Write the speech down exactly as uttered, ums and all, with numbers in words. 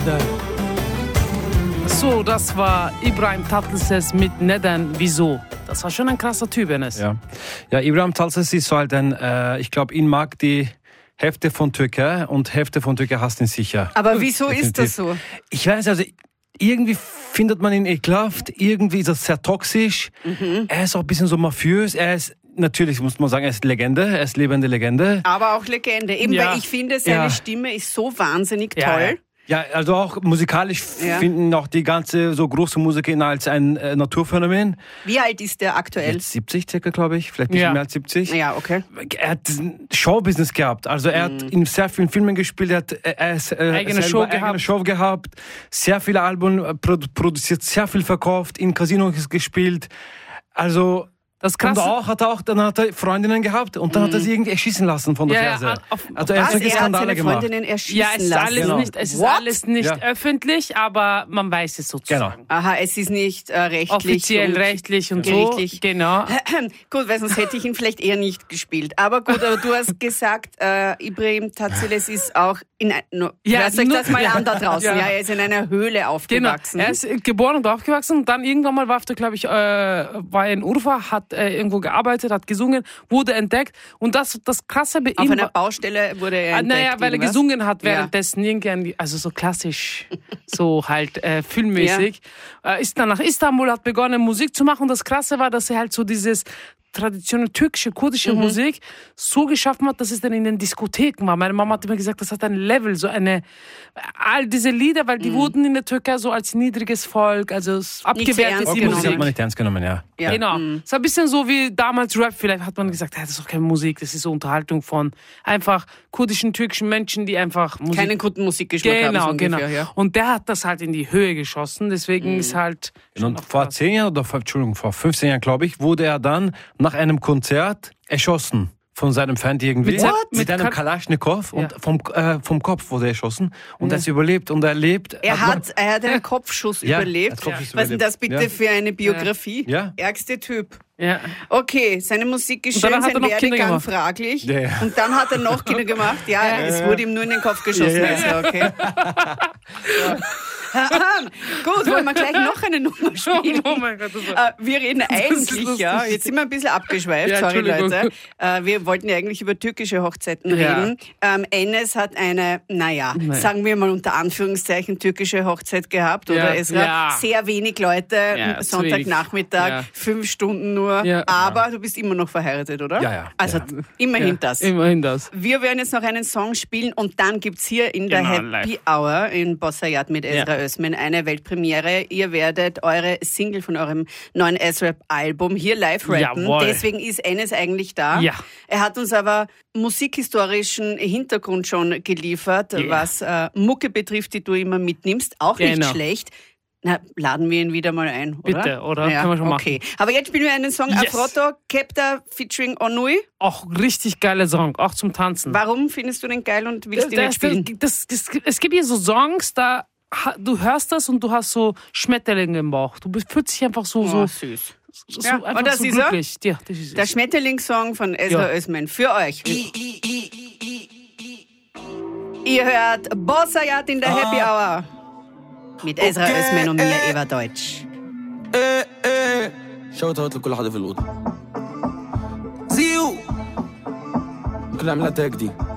So, das war Ibrahim Tatlıses mit Neden Wieso. Das war schon ein krasser Typ, Enes. Ja, ja Ibrahim Tatlıses ist so halt ein, äh, ich glaube, ihn mag die Hälfte von Türkei und Hälfte von Türkei hasst ihn sicher. Aber wieso Definitiv. Ist das so? Ich weiß, also irgendwie findet man ihn ekelhaft, irgendwie ist er sehr toxisch. Mhm. Er ist auch ein bisschen so mafiös, er ist natürlich, muss man sagen, er ist Legende, er ist lebende Legende. Aber auch Legende, eben ja. weil ich finde, seine ja. Stimme ist so wahnsinnig toll. Ja, ja. Ja, also auch musikalisch ja. finden auch die ganze so große Musiker ihn als ein äh, Naturphänomen. Wie alt ist der aktuell? Jetzt siebzig circa, glaube ich, vielleicht ein bisschen ja. mehr als siebzig. Ja, okay. Er hat Showbusiness gehabt, also er mhm. hat in sehr vielen Filmen gespielt, er hat er ist, äh, eigene, Show eigene gehabt. Show gehabt, sehr viele Alben produ- produziert, sehr viel verkauft, in Casinos gespielt, also... Das und auch hat er auch, dann hat er Freundinnen gehabt und dann mhm. hat er sie irgendwie erschießen lassen von der ja, Ferse. Ja, auf, also er hat solche Skandale gemacht. Freundinnen erschießen ja, es ist lassen. alles genau. nicht, es ist What? alles nicht ja. öffentlich, aber man weiß es sozusagen. Genau. Aha, es ist nicht äh, rechtlich. Offiziell, und rechtlich und gerichtlich. so. Genau. Gut, weil sonst hätte ich ihn vielleicht eher nicht gespielt. Aber gut, aber du hast gesagt, äh, Ibrahim Tatlıses ist auch in ein, no, ja, hört euch das mal ja. an da draußen. Ja. ja, er ist in einer Höhle aufgewachsen. Genau. Er ist geboren und aufgewachsen und dann irgendwann mal war er, glaube ich, äh, war er in Urfa, hat äh, irgendwo gearbeitet, hat gesungen, wurde entdeckt und das, das Krasse bei ihm... Auf einer Baustelle wurde er entdeckt. Naja, weil er irgendwas? gesungen hat währenddessen, ja. irgendwie, also so klassisch, so halt äh, filmmäßig. Ja. Äh, ist dann nach Istanbul, hat begonnen Musik zu machen und das Krasse war, dass er halt so dieses traditionelle türkische, kurdische mhm. Musik so geschaffen hat, dass es dann in den Diskotheken war. Meine Mama hat immer gesagt, das hat ein Level, so eine, all diese Lieder, weil die mhm. wurden in der Türkei so als niedriges Volk, also abgewertet. Die Musik hat man nicht ernst genommen, ja. ja. Genau. Mhm. Es war ein bisschen so wie damals Rap, vielleicht hat man gesagt, hey, das ist doch keine Musik, das ist so Unterhaltung von einfach kurdischen, türkischen Menschen, die einfach Musik... Keinen guten Musikgeschmack genau, haben. So ungefähr, genau, ja. Und der hat das halt in die Höhe geschossen, deswegen mhm. ist halt... Und vor zehn Jahren, oder vor, Entschuldigung, vor fünfzehn Jahren, glaube ich, wurde er dann nach einem Konzert erschossen von seinem Feind irgendwie. Mit, mit, mit einem Ka- Kalaschnikow und ja. vom, äh, vom Kopf wurde er erschossen und ja. er ist überlebt und er lebt. Er hat, er hat einen Kopfschuss ja, überlebt. Kopfschuss Was ist denn das bitte ja. für eine Biografie? Ja. Ärgste Typ. Ja. Okay, seine Musik ist schön, sein Werdegang fraglich. Ja, ja. Und dann hat er noch Kinder gemacht. Ja, ja, es wurde ihm nur in den Kopf geschossen. Ja, ja. Also, okay. Gut, wollen wir gleich noch eine Nummer spielen? Oh mein Gott, äh, wir reden eigentlich, ja, jetzt sind wir ein bisschen abgeschweift, ja, sorry Leute. Äh, wir wollten ja eigentlich über türkische Hochzeiten ja. reden. Ähm, Enes hat eine, naja, naja, sagen wir mal unter Anführungszeichen türkische Hochzeit gehabt, ja. oder? Es waren ja. sehr wenig Leute, ja, Sonntagnachmittag, ja. fünf Stunden nur, ja. aber du bist immer noch verheiratet, oder? Ja, ja. Also ja. immerhin ja. das. Immerhin das. Wir werden jetzt noch einen Song spielen und dann gibt's hier in der genau, Happy live. Hour in Bossayat mit Ezra ja. Özmen eine Weltpremiere. Ihr werdet eure Single von eurem neuen S-Rap-Album hier live rappen. Jawohl. Deswegen ist Enes eigentlich da. Ja. Er hat uns aber musikhistorischen Hintergrund schon geliefert, yeah. was äh, Mucke betrifft, die du immer mitnimmst. Auch genau. nicht schlecht. Na, laden wir ihn wieder mal ein, oder? Bitte, oder? Ja, Können wir schon okay. machen. Aber jetzt spielen wir einen Song, Yes. Afroto, Kepta featuring Onui. Auch richtig geiler Song, auch zum Tanzen. Warum findest du den geil und willst du ihn das, spielen? das, das, das, es gibt hier so Songs, da du hörst das und du hast so Schmetterlinge im Bauch. Du fühlst dich einfach so, so oh, süß. So, ja, einfach und das so ist glücklich. Ja, das ist der Schmetterlingssong von Ezra ja. Özmen für euch. I, I, I, I, I. Ihr hört Bossayat in der ah. Happy Hour mit Ezra okay. Özmen und mir, Eva Deutsch. ايه ايه شوت اوت لكل حدا في الاوضه زيو كنا عملنا تاك دي